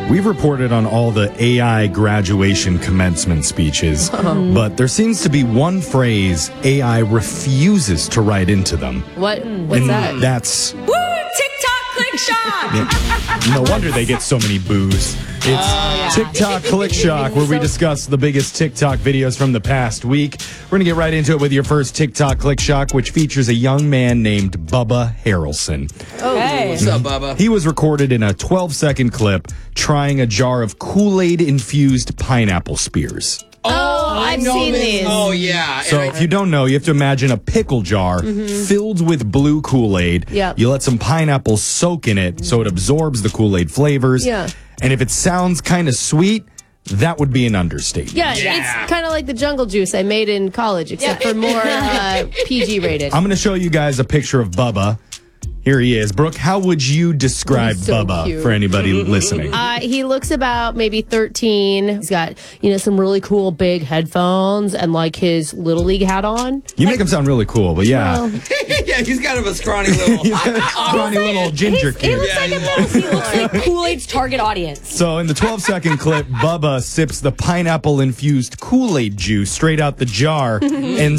We've reported on all the AI graduation commencement speeches, but there seems to be one phrase AI refuses to write into them. What's that? That's... Woo! TikTok Click Shock! No wonder they get so many boos. It's TikTok Click Shock, where we discuss the biggest TikTok videos from the past week. We're going to get right into it with your first TikTok Click Shock, which features a young man named Bubba Harrelson. Hey. What's up, Bubba? He was recorded in a 12-second clip trying a jar of Kool-Aid-infused pineapple spears. I've seen these. Oh, yeah. So if you don't know, you have to imagine a pickle jar filled with blue Kool-Aid. Yep. You let some pineapple soak in it so it absorbs the Kool-Aid flavors. Yeah. And if it sounds kind of sweet, that would be an understatement. Yeah, it's kind of like the jungle juice I made in college, except for more PG rated. I'm going to show you guys a picture of Bubba. Here he is. Brooke, how would you describe He's so Bubba cute. for anybody listening? He looks about maybe 13. He's got, some really cool big headphones and like his Little League hat on. You make him sound really cool, but yeah. yeah, he's kind of a scrawny little... Scrawny little ginger He kid. looks like a mouse. He looks like Kool-Aid's target audience. So in the 12-second clip, Bubba sips the pineapple-infused Kool-Aid juice straight out the jar and